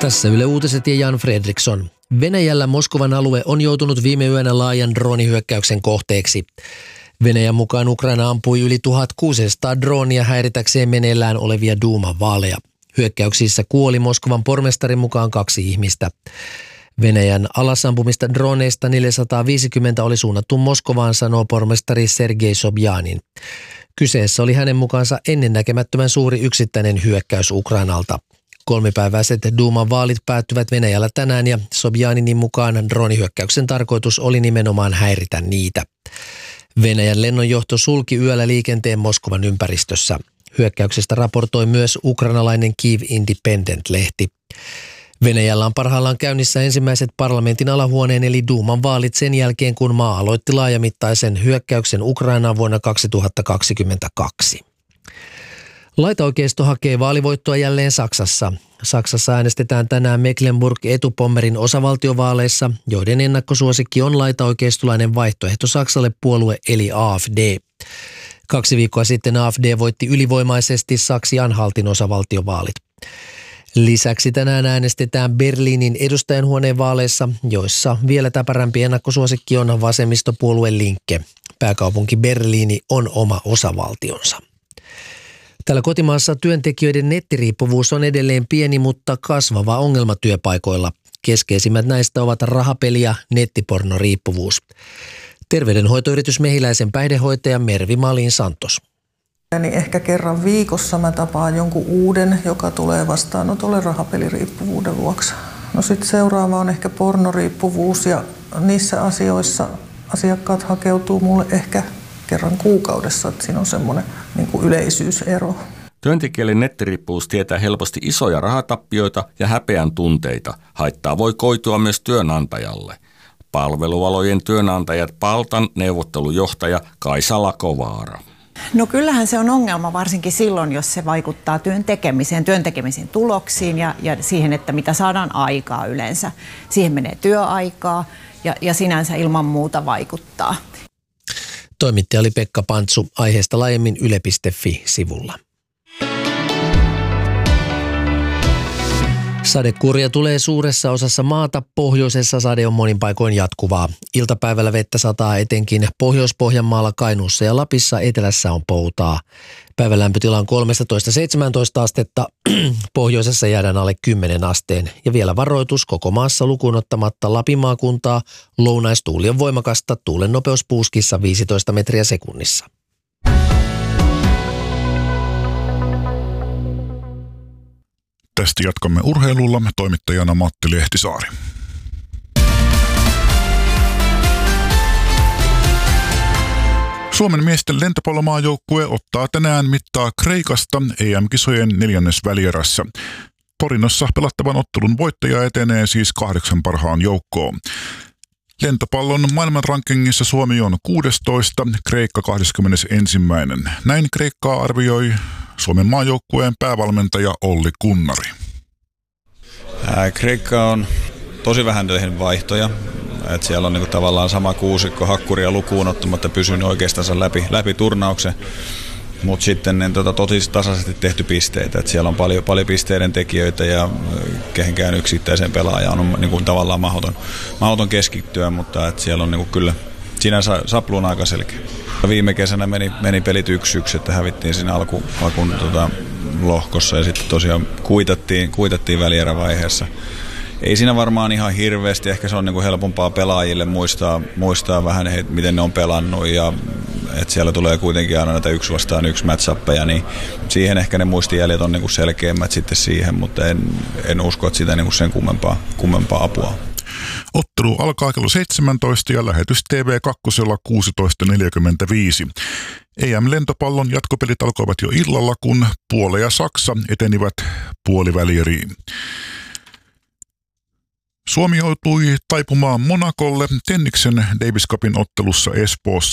Tässä Yle Uutiset ja Jan Fredriksson. Venäjällä Moskovan alue on joutunut viime yönä laajan droonihyökkäyksen kohteeksi. Venäjän mukaan Ukraina ampui yli 1600 droonia häiritäkseen meneillään olevia Duuman vaaleja. Hyökkäyksissä kuoli Moskovan pormestarin mukaan 2 ihmistä. Venäjän alasampumista droneista 450 oli suunnattu Moskovaan, sanoo pormestari Sergei Sobjanin. Kyseessä oli hänen mukaansa ennennäkemättömän suuri yksittäinen hyökkäys Ukrainalta. 3-päiväiset Duuman vaalit päättyvät Venäjällä tänään ja Sobjaninin mukaan droonihyökkäyksen tarkoitus oli nimenomaan häiritä niitä. Venäjän lennonjohto sulki yöllä liikenteen Moskovan ympäristössä. Hyökkäyksestä raportoi myös ukrainalainen Kyiv Independent-lehti. Venäjällä on parhaillaan käynnissä ensimmäiset parlamentin alahuoneen eli Duuman vaalit sen jälkeen, kun maa aloitti laajamittaisen hyökkäyksen Ukrainaan vuonna 2022. Laitaoikeisto hakee vaalivoittoa jälleen Saksassa. Saksassa äänestetään tänään Mecklenburg-Etupommerin osavaltiovaaleissa, joiden ennakkosuosikki on laitaoikeistolainen vaihtoehto Saksalle puolue eli AfD. 2 viikkoa sitten AfD voitti ylivoimaisesti Saksi-Anhaltin osavaltiovaalit. Lisäksi tänään äänestetään Berliinin edustajanhuoneen vaaleissa, joissa vielä täpärämpi ennakkosuosikki on vasemmistopuolue Linke. Pääkaupunki Berliini on oma osavaltionsa. Täällä kotimaassa työntekijöiden nettiriippuvuus on edelleen pieni, mutta kasvava ongelma työpaikoilla. Keskeisimmät näistä ovat rahapeli- ja nettipornoriippuvuus. Terveydenhoitoyritys Mehiläisen päihdehoitaja Mervi Malin Santos. Niin ehkä kerran viikossa mä tapaan jonkun uuden, joka tulee vastaanotolle rahapeliriippuvuuden vuoksi. No sitten seuraava on ehkä pornoriippuvuus ja niissä asioissa asiakkaat hakeutuu mulle ehkä kerran kuukaudessa, että siinä on semmoinen niin kuin yleisyysero. Työntekijälle nettiriippuvuus tietää helposti isoja rahatappioita ja häpeän tunteita. Haittaa voi koitua myös työnantajalle. Palvelualojen työnantajat Paltan neuvottelujohtaja Kaisa Lakovaara. No kyllähän se on ongelma varsinkin silloin, jos se vaikuttaa työn tekemisen tuloksiin ja siihen, että mitä saadaan aikaa yleensä. Siihen menee työaikaa ja sinänsä ilman muuta vaikuttaa. Toimittaja oli Pekka Pantsu, aiheesta laajemmin yle.fi-sivulla. Sadekuuria tulee suuressa osassa maata, pohjoisessa sade on monin paikoin jatkuvaa. Iltapäivällä vettä sataa etenkin Pohjois-Pohjanmaalla, Kainuussa ja Lapissa, etelässä on poutaa. Päivän lämpötila on 13-17 astetta, pohjoisessa jäädään alle 10 asteen. Ja vielä varoitus koko maassa lukuun ottamatta Lapin maakuntaa, lounaistuuli on voimakasta, tuulen nopeus puuskissa 15 metriä sekunnissa. Tästä jatkamme urheilulla, toimittajana Matti Lehtisaari. Suomen miesten lentopallomaajoukkue ottaa tänään mittaa Kreikasta EM-kisojen 4. välierässä. Torinossa pelattavan ottelun voittaja etenee siis 8 parhaan joukkoon. Lentopallon maailmanrankingissa Suomi on 16, Kreikka 21. Näin Kreikkaa arvioi Suomen maajoukkueen päävalmentaja Olli Kunnari. Kreikka on tosi vähän tehnyt vaihtoja. Että siellä on niinku tavallaan sama kuusikko hakkuria lukuun ottamatta pysynyt oikeastaan läpi turnauksen. Mutta sitten tosi tasaisesti tehty pisteitä. Et siellä on paljon pisteiden tekijöitä ja kehenkään yksittäisen pelaajan on niinku tavallaan mahdoton keskittyä, mutta et siellä on niinku kyllä sinänsä sapluun aika selkeä. Viime kesänä meni pelit 1-1, että hävittiin siinä alkuun lohkossa ja sitten tosiaan kuitattiin välierävaiheessa. Ei siinä varmaan ihan hirveästi, ehkä se on niinku helpompaa pelaajille muistaa vähän, miten ne on pelannut ja että siellä tulee kuitenkin aina näitä 1 vastaan 1 match-appeja, niin siihen ehkä ne muistijäljet on niinku selkeämmät sitten siihen, mutta en usko, että siitä niinku sen kummempaa apua. Ottelu alkaa kello 17 ja lähetys TV2 16.45. EM-lentopallon jatkopelit alkoivat jo illalla, kun Puola ja Saksa etenivät puolivälieriin. Suomi joutui taipumaan Monacolle Tenniksen Davis Cupin ottelussa Espoossa